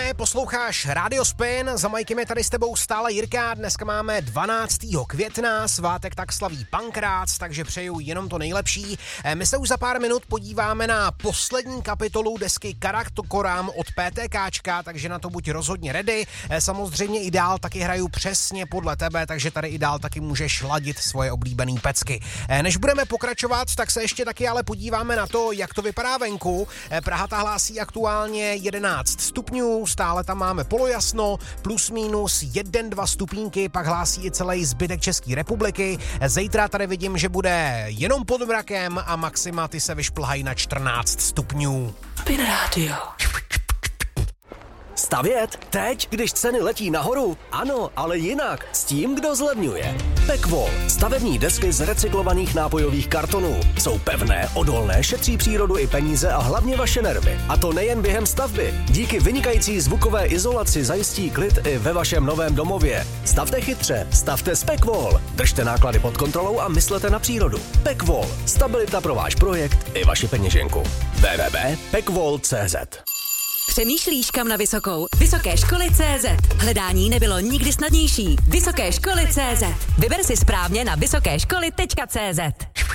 Dopoledne, posloucháš Radio Spin, za Majkem je tady s tebou stále Jirka, dneska máme 12. května, svátek tak slaví Pankrác, takže přeju jenom to nejlepší. My se už za pár minut podíváme na poslední kapitolu desky Karakoram od PTKčka, takže na to buď rozhodně ready, samozřejmě i dál taky hraju přesně podle tebe, takže tady i dál taky můžeš ladit svoje oblíbený pecky. Než budeme pokračovat, tak se ještě taky ale podíváme na to, jak to vypadá venku. Praha ta hlásí aktuálně 11 stupňů, stále tam máme polojasno, plus minus 1-2 stupínky, pak hlásí i celý zbytek České republiky. Zítra tady vidím, že bude jenom pod mrakem a maxima ty se vyšplhají na 14 stupňů. Spin Radio. Stavět? Teď, když ceny letí nahoru? Ano, ale jinak. S tím, kdo zlevňuje. Pekvol. Stavební desky z recyklovaných nápojových kartonů. Jsou pevné, odolné, šetří přírodu i peníze a hlavně vaše nervy. A to nejen během stavby. Díky vynikající zvukové izolaci zajistí klid i ve vašem novém domově. Stavte chytře, stavte s Pekvol. Držte náklady pod kontrolou a myslete na přírodu. Pekvol. Stabilita pro váš projekt i vaši peněženku. www.pekvol.cz. Přemýšlíš, kam na vysokou? Vysoké školy CZ. Hledání nebylo nikdy snadnější. Vysoké školy CZ. Vyber si správně na vysokeškoly.cz.